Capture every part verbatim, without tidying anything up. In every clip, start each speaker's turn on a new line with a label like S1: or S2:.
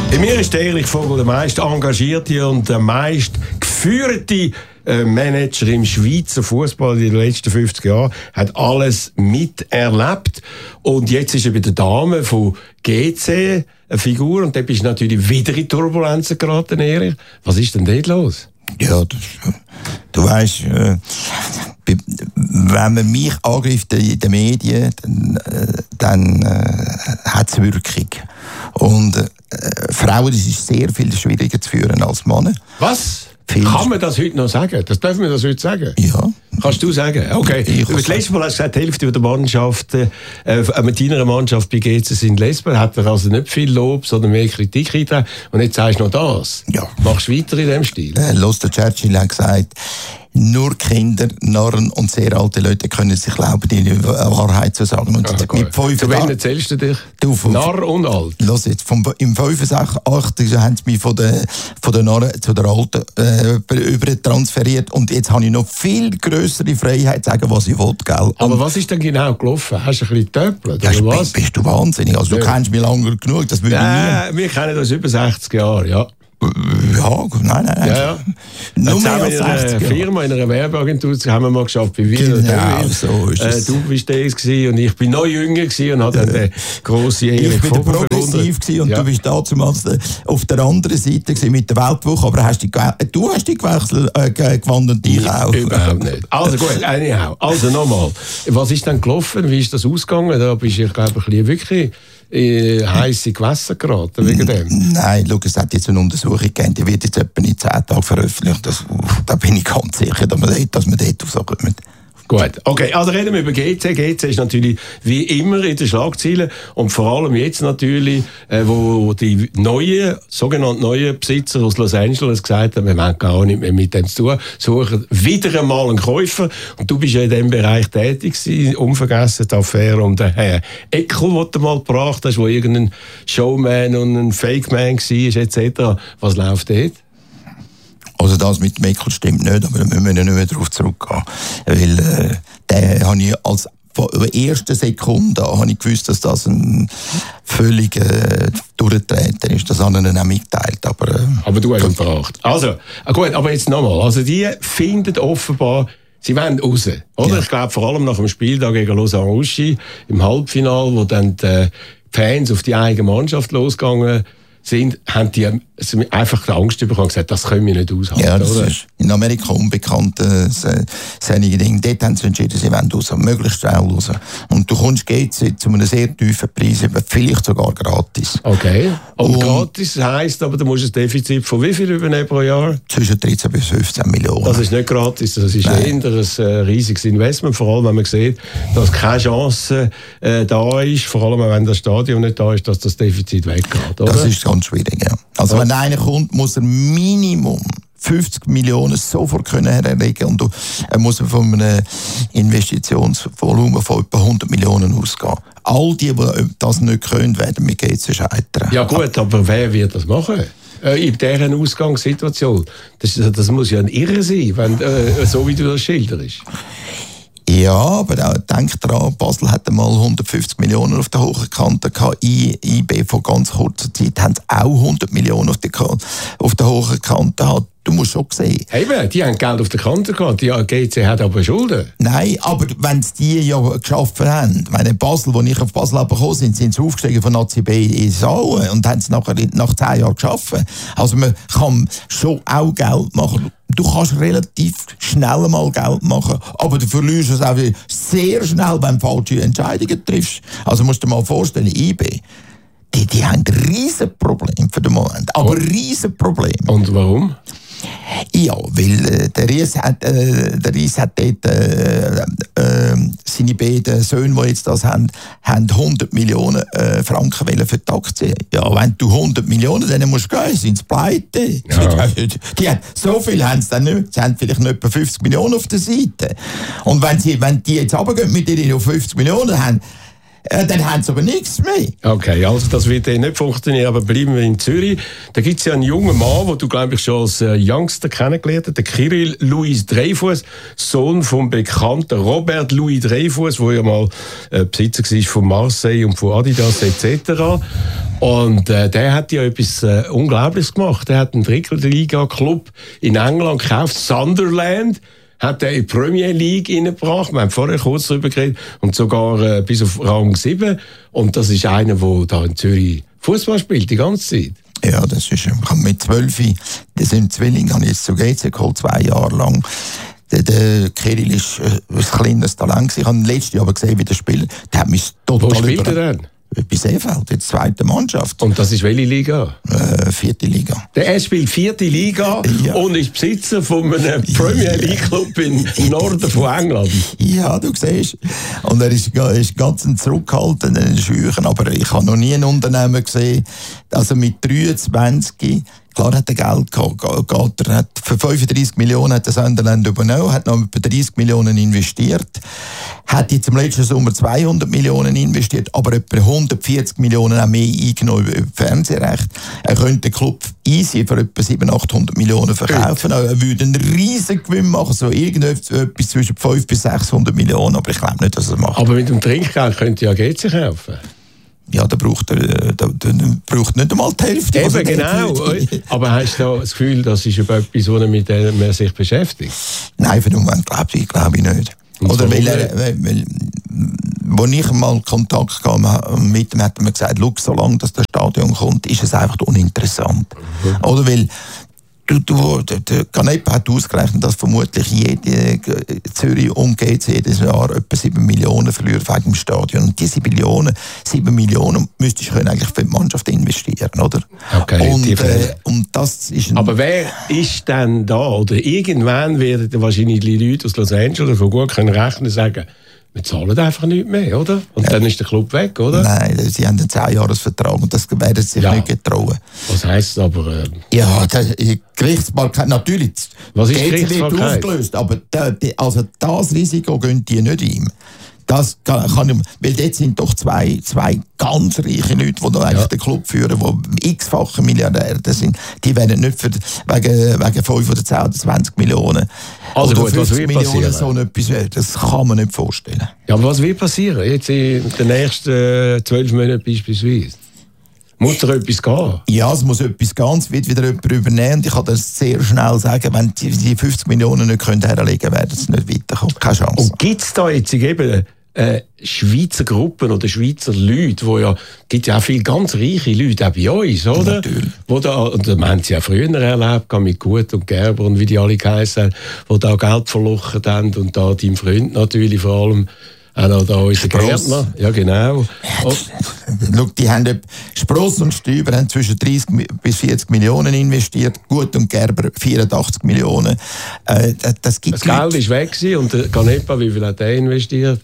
S1: Bei mir ist der Erich Vogel der meist engagierte und der meist geführte äh, Manager im Schweizer Fußball in den letzten fünfzig Jahren. Hat alles miterlebt. Und jetzt ist er bei der Dame von G C eine Figur. Und da bist du natürlich wieder in Turbulenzen geraten, Erich. Was ist denn dort los?
S2: Ja, das, du weißt, äh, wenn man mich angreift in den Medien, dann, äh, dann äh, hat es Wirkung. Und äh, Frauen, das ist sehr viel schwieriger zu führen als Männer.
S1: Was?
S2: Viel
S1: Kann man das heute noch sagen? Das dürfen wir das heute sagen?
S2: Ja.
S1: Kannst du sagen? Okay. Das letzte Mal hast du gesagt, die Hälfte der Mannschaft, äh, mit deiner Mannschaft bei G C sind Lesben. Hat er also nicht viel Lob, sondern mehr Kritik eingetragen. Und jetzt sagst du noch das.
S2: Ja.
S1: Machst du weiter in diesem Stil?
S2: Äh, Los, der Churchill hat gesagt, nur Kinder, Narren und sehr alte Leute können sich glauben, die Wahrheit zu sagen. Und
S1: Ah,
S2: mit
S1: zu wem erzählst du dich?
S2: Du, von,
S1: Narr und alt?
S2: Los jetzt, vom, im fünfundachtzig haben sie mich von der, von der Narren zu der Alten äh, über transferiert. Und jetzt habe ich noch viel grössere Freiheit zu sagen, was ich will, gell?
S1: Aber
S2: und
S1: was ist denn genau gelaufen? Hast du ein bisschen getöppelt,
S2: ja,
S1: oder was?
S2: Bist, bist du wahnsinnig? Also, du
S1: ja.
S2: kennst mich lange genug, das würde
S1: Ja,
S2: ich nie.
S1: wir kennen das über sechzig Jahre, ja.
S2: Ja, nein, nein, nein.
S1: Ja, ja.
S2: Nur mehr
S1: in
S2: als
S1: einer
S2: sechzig
S1: Firma, in einer Werbeagentur, haben wir mal geschafft bei Wiener.
S2: Genau, so ist
S1: äh,
S2: es.
S1: Du bist der gewesen und ich bin noch jünger gewesen und hatte dann den grossen Erich
S2: Ich bin der
S1: Vogel
S2: progressiv gewesen und
S1: ja.
S2: du bist damals auf der anderen Seite gewesen mit der Weltwoche, aber hast dich, du hast dich gewechselt, äh, gewandelt, ich auch.
S1: Überhaupt nicht. Also gut, anyhow. Also nochmal. Was ist dann gelaufen? Wie ist das ausgegangen? Da bist du, ich glaube, ein bisschen wirklich in heisse Gewässer geraten wegen dem.
S2: Nein, schau, es hat jetzt eine Untersuchung gegeben, die wird jetzt etwa in zehn Tagen veröffentlicht. Das, da bin ich ganz sicher, dass wir dort, dass wir dort auf so kommen.
S1: Gut, okay, also reden wir über G C. G C ist natürlich wie immer in den Schlagzeilen und vor allem jetzt natürlich, äh, wo die neuen, sogenannten neuen Besitzer aus Los Angeles gesagt haben, wir wollen gar nicht mehr mit dem zu tun, suchen wieder einmal einen Käufer und du bist ja in diesem Bereich tätig gewesen, unvergessen die Affäre um den Herrn Eckel, den du mal gebracht hast, wo irgendein Showman und ein Fake-Man war, et cetera. Was läuft dort?
S2: Also das mit Meckel stimmt nicht, aber da müssen wir nicht mehr darauf zurückgehen. Weil äh, den habe ich als von der ersten Sekunde an habe ich gewusst, dass das ein völlig äh, Durchtreter ist. Das habe ich ihnen auch mitgeteilt. Aber, äh,
S1: aber du hast ihn gebracht. Also, gut, aber jetzt nochmal. Also die finden offenbar, sie wollen raus, oder? Ja. Ich glaube vor allem nach dem Spiel da gegen Lausanne Uschi im Halbfinale, wo dann die Fans auf die eigene Mannschaft losgegangen sind, haben die einfach Angst bekommen und gesagt, das können wir nicht aushalten.
S2: Ja, das
S1: oder?
S2: ist in Amerika unbekannt, äh, solche Dinge. Dort haben sie entschieden, sie wollen raus, möglichst schnell raus. Und du kommst G C zu einem sehr tiefen Preis, vielleicht sogar gratis.
S1: Okay. Und,
S2: und
S1: gratis heisst aber, du musst ein Defizit von wie viel übernehmen pro Jahr?
S2: Zwischen dreizehn bis fünfzehn Millionen.
S1: Das ist nicht gratis, das ist
S2: Nein.
S1: eher ein äh, riesiges Investment, vor allem wenn man sieht, dass keine Chance äh, da ist, vor allem wenn das Stadion nicht da ist, dass das Defizit weggeht. Oder?
S2: Das ist ganz schwierig, ja. Also ja. Wenn einer kommt, muss er Minimum fünfzig Millionen sofort können herlegen und er muss von einem Investitionsvolumen von etwa hundert Millionen ausgehen. All die, die das nicht können, werden mit G C scheitern.
S1: Ja gut, aber wer wird das machen? Äh, in dieser Ausgangssituation. Das, das muss ja ein Irrer sein, wenn, äh, so wie du das schilderst.
S2: Ja, aber auch, denk dran, Basel hatte mal hundertfünfzig Millionen auf der hohen Kante gehabt. I, IB vor ganz kurzer Zeit haben auch hundert Millionen auf der, auf der hohen Kante gehabt. Du musst schon sehen.
S1: Eben, die haben Geld auf der Kante gehabt. Die G C hat aber Schulden.
S2: Nein, aber wenn sie die ja geschafft haben, meine Basel, als ich auf Basel gekommen bin, sind sie aufgestiegen von A C B in Aue und haben es nachher nach zehn Jahren geschafft. Also man kann schon auch Geld machen. Du kannst relativ schnell mal Geld machen, aber du verlierst es auch sehr schnell, wenn du falsche Entscheidungen triffst. Also musst du dir mal vorstellen, I B, die, die haben ein riesen Problem für den Moment. Aber ein riesen Problem.
S1: Und warum?
S2: Ja, weil äh, der Ries hat, äh, der Ries hat dort äh, äh, seine beiden Söhne, die jetzt das haben, haben hundert Millionen äh, Franken für die Aktien. Ja, wenn du hundert Millionen, dann musst du gehen, sind sie pleite.
S1: Ja.
S2: Die, die, so viel haben sie dann nicht. Sie haben vielleicht noch etwa fünfzig Millionen auf der Seite. Und wenn, sie, wenn die jetzt runtergehen mit denen auf fünfzig Millionen haben, Äh, dann haben sie aber nichts mehr.
S1: Okay, also das wird eh nicht funktionieren, aber bleiben wir in Zürich. Da gibt es ja einen jungen Mann, den du, glaube ich, schon als äh, Youngster kennengelernt hast, der Kirill Louis Dreyfus, Sohn vom bekannten Robert Louis Dreyfus, der ja mal äh, Besitzer war von Marseille und von Adidas et cetera. Und äh, der hat ja etwas äh, Unglaubliches gemacht. Der hat einen Drittliga-Club in England gekauft, Sunderland, hat er in die Premier League reingebracht. Wir haben vorher kurz darüber geredet. Und sogar äh, bis auf Rang sieben. Und das ist einer, der da in Zürich Fußball spielt, die ganze Zeit.
S2: Ja, das ist, ich habe mit zwölf, das sind Zwillinge, habe ich jetzt zu G C geholt, zwei Jahre lang. Der, der Kirill ist äh, ein kleines Talent. Ich habe letztes Jahr aber gesehen, wie der Spieler, der hat mich total
S1: Wo spielt er denn?
S2: Bei Seefeld, jetzt zweite Mannschaft.
S1: Und das ist welche Liga?
S2: Äh, vierte Liga.
S1: Der spielt vierte Liga ja. Und ist Besitzer von einem Premier League Club im Norden von England.
S2: Ja, du siehst. Und er ist, ist ganz ein zurückhaltender Schüchen, aber ich habe noch nie einen Unternehmer gesehen, also mit dreiundzwanzig, klar hat er Geld gehabt, er hat für fünfunddreissig Millionen hat er Sunderland übernommen, hat noch etwa dreißig Millionen investiert, hat jetzt im letzten Sommer zweihundert Millionen investiert, aber etwa hundertvierzig Millionen auch mehr eingenommen über Fernsehrecht. Er könnte den Club easy für etwa siebenhundert, achthundert Millionen verkaufen, er würde einen riesen Gewinn machen, so irgendetwas zwischen fünfhundert bis sechshundert Millionen, aber ich glaube nicht, dass er es macht.
S1: Aber mit dem Trinkgeld könnte ja G C kaufen.
S2: Ja, da braucht er, da, da braucht nicht einmal die Hälfte.
S1: Eben, genau. Aber hast du da das Gefühl, das ist etwas, wo mit dem man sich beschäftigt?
S2: Nein, für den Moment glaube ich, glaube ich nicht. Und Oder weil er, weil, weil, als ich mal Kontakt kam mit ihm, hat er mir gesagt, schau, solange das Stadion kommt, ist es einfach uninteressant. Mhm. Oder weil Du, du, der Canepa hat ausgerechnet, dass vermutlich jede Zürich und G C jedes Jahr etwa sieben Millionen verlieren wegen dem Stadion. Und diese Millionen, sieben Millionen müsstest du eigentlich für die Mannschaft investieren, oder?
S1: Okay,
S2: und, äh, und das ist ein
S1: Aber wer ist denn da? Oder irgendwann werden wahrscheinlich die Leute aus Los Angeles, die gut können rechnen, sagen, wir zahlen einfach nicht mehr, oder? Und ja. Dann ist der Club weg, oder?
S2: Nein, sie haben einen zehn-Jahres-Vertrag und das werden sie sich ja. nicht getrauen.
S1: Was heisst das aber? Äh...
S2: Ja, die Gerichtsbarkeit, natürlich.
S1: Was ist Gerichtsbarkeit?
S2: Wird aufgelöst, aber die, also das Risiko gehen die nicht ihm. Das kann, kann ich, weil dort sind doch zwei, zwei ganz reiche Leute, die da eigentlich ja. den Club führen, die x-fache Milliardäre sind. Die werden nicht für, wegen, wegen fünf oder zehn oder zwanzig Millionen
S1: also
S2: oder
S1: gut, was wird
S2: Millionen so etwas, das kann man nicht vorstellen.
S1: Ja, aber was wird passieren? Jetzt in den nächsten zwölf Monaten beispielsweise? Muss da etwas gehen?
S2: Ja, es muss etwas gehen, es wird wieder jemand übernehmen. Und ich kann das sehr schnell sagen, wenn die, die fünfzig Millionen nicht herlegen können, werden sie nicht weiterkommen. Keine Chance.
S1: Und gibt es da jetzt eben äh, Schweizer Gruppen oder Schweizer Leute, wo ja, gibt ja auch viele ganz reiche Leute, auch bei uns, oder?
S2: Natürlich.
S1: Wo da, und wir haben sie ja früher erlebt, mit Gut und Gerber und wie die alle geheißen haben, die da Geld verlochen haben und da dein Freund natürlich vor allem, auch noch da unser Gärtner. Ja, genau. Oh.
S2: Schau, die haben Spross und Stüber haben zwischen dreißig bis vierzig Millionen investiert, Gut und Gerber vierundachtzig Millionen. Äh, das gibt
S1: das Geld ist weg gewesen und der Canepa, wie viel hat er investiert?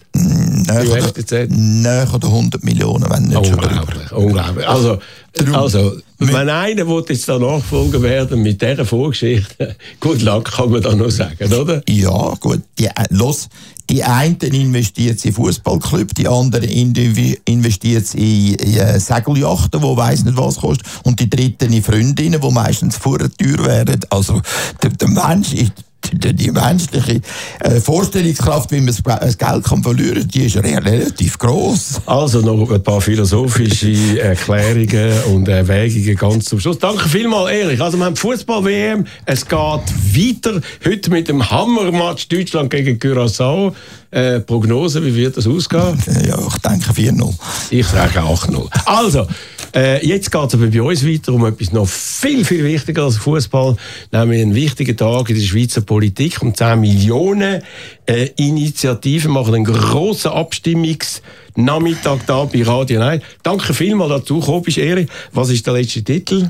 S2: Näher oder hundert Millionen, wenn nicht schon drüber.
S1: Unglaublich. Also, also wenn einer will jetzt da Nachfolger werden mit dieser Vorgeschichte, gut Luck kann man da noch sagen, oder?
S2: Ja, gut. Die, los, die einen investiert in Fußballclub, die anderen investiert in, in Segeljachten, die weiss nicht was kostet, und die dritten in Freundinnen, die meistens vor der Tür wären. Also der, der Mensch ist die menschliche äh, Vorstellungskraft, wie man das Geld kann verlieren kann, die ist relativ gross.
S1: Also noch ein paar philosophische Erklärungen und Erwägungen ganz zum Schluss. Danke vielmals, Erich. Also wir haben Fußball-W M, es geht weiter. Heute mit dem Hammermatch Deutschland gegen Curaçao. Äh, Prognose, wie wird das ausgehen?
S2: Ja, ich denke vier null.
S1: Ich sage acht null. Also, äh, jetzt geht es aber bei uns weiter um etwas noch viel, viel wichtiger als Fußball, nämlich einen wichtigen Tag in der Schweizer Politik. Um zehn Millionen äh, Initiativen machen einen grossen Abstimmungsnachmittag da bei Radio eins. Danke vielmals, dass du gekommen bist, Erich. Was ist der letzte Titel?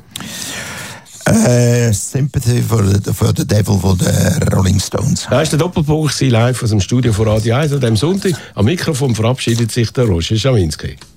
S2: Uh, Sympathy for the, for the Devil von den Rolling Stones.
S1: Da ist der Doppelpunkt live aus dem Studio von Radio eins. An diesem Sonntag am Mikrofon verabschiedet sich der Roger Schawinski.